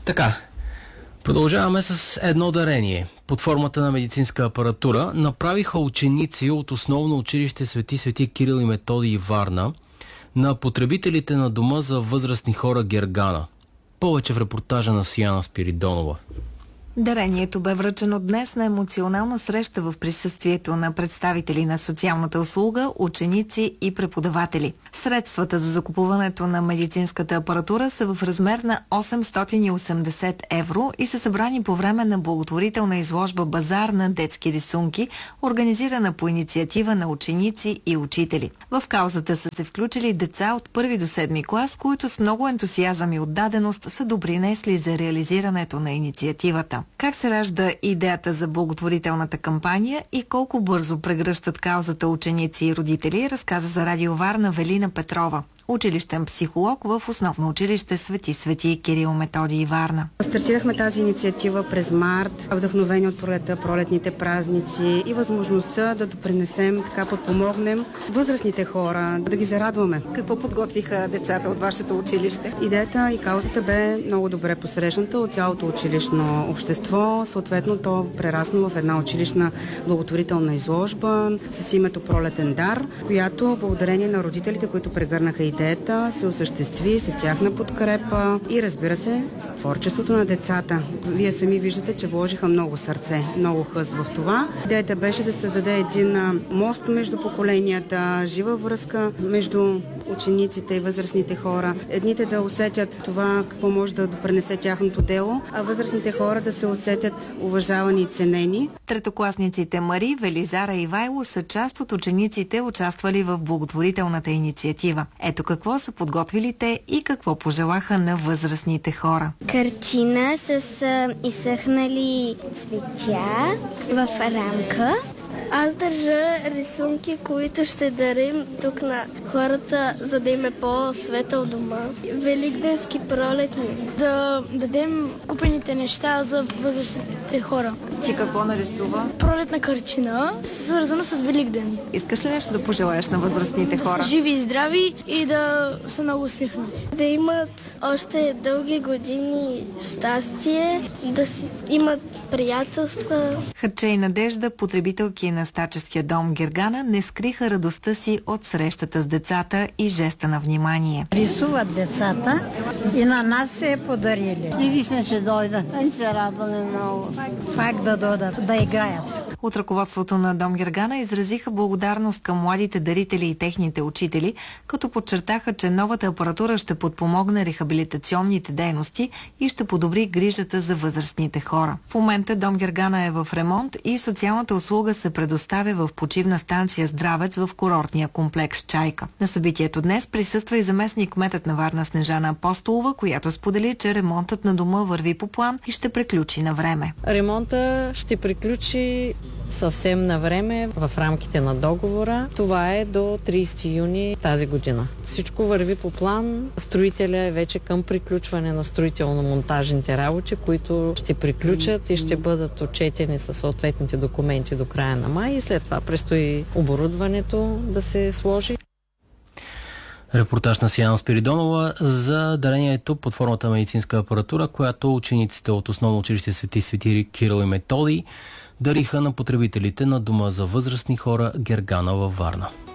Така, продължаваме с едно дарение. Под формата на медицинска апаратура направиха ученици от основно училище Свети Кирил и Методий Варна на потребителите на дома за възрастни хора Гергана. Повече в репортажа на Сияна Спиридонова. Дарението бе връчено днес на емоционална среща в присъствието на представители на социалната услуга, ученици и преподаватели. Средствата за закупуването на медицинската апаратура са в размер на 880 евро и са събрани по време на благотворителна изложба "Базар на детски рисунки", организирана по инициатива на ученици и учители. В каузата са се включили деца от 1 до 7 клас, които с много ентусиазъм и отдаденост са допринесли за реализирането на инициативата. Как се ражда идеята за благотворителната кампания и колко бързо прегръщат каузата ученици и родители, разказа за Радио Варна Велина Петрова, училищен психолог в основно училище Свети Кирил Методий Варна. Стартирахме тази инициатива през март, вдъхновени от пролетните празници и възможността да допринесем, така подпомогнем възрастните хора, да ги зарадваме. Какво подготвиха децата от вашето училище? Идеята и каузата бе много добре посрещната от цялото училищно общество. Съответно, то прерасна в една училищна благотворителна изложба с името "Пролетен дар", която благодарение на родителите, които прегърнаха идеята, се осъществи с тяхна подкрепа и, разбира се, с творчеството на децата. Вие сами виждате, че вложиха много сърце, много хъс в това. Идеята беше да създаде един мост между поколенията, жива връзка между учениците и възрастните хора. Едните да усетят това, какво може да допренесе тяхното дело, а възрастните хора да се усетят уважавани и ценени. Третокласниците Мари, Велизара и Вайло са част от учениците, участвали в благотворителната инициатива. Ето какво са подготвили те и какво пожелаха на възрастните хора. Картина с изсъхнали цветя в рамка. Аз държа рисунки, които ще дарим тук на хората, за да им е по-светъл дома. Великденски пролетни. Да дадем купените неща за възрастните хора. Ти какво нарисува? Пролетна картина, свързана с Великден. Искаш ли нещо да пожелаеш на възрастните хора? Да са живи и здрави и да са много усмихнати. Да имат още дълги години щастие, да си имат приятелства. Хаче и Надежда, потребителки на стаческия дом Гергана, не скриха радостта си от срещата с децата и жеста на внимание. Рисуват децата и на нас се подарили. Стиди сме, че дойдат и се радваме много. Пак да дойдат, да играят. От ръководството на дом Гергана изразиха благодарност към младите дарители и техните учители, като подчертаха, че новата апаратура ще подпомогне рехабилитационните дейности и ще подобри грижата за възрастните хора. В момента дом Гергана е в ремонт и социалната услуга се предоставя в почивна станция Здравец в курортния комплекс Чайка. На събитието днес присъства и заместник-кметът на Варна Снежана Апостолова, която сподели, че ремонтът на дома върви по план и ще приключи на време. Ремонта ще приключи съвсем на време в рамките на договора. Това е до 30 юни тази година. Всичко върви по план. Строителя е вече към приключване на строително-монтажните работи, които ще приключат и ще бъдат отчетени със съответните документи до края на май и след това предстои оборудването да се сложи. Репортаж на Сияна Спиридонова за дарението под формата на медицинска апаратура, която учениците от основно училище Свети Кирил и Методий дариха на потребителите на дома за възрастни хора Гергана във Варна.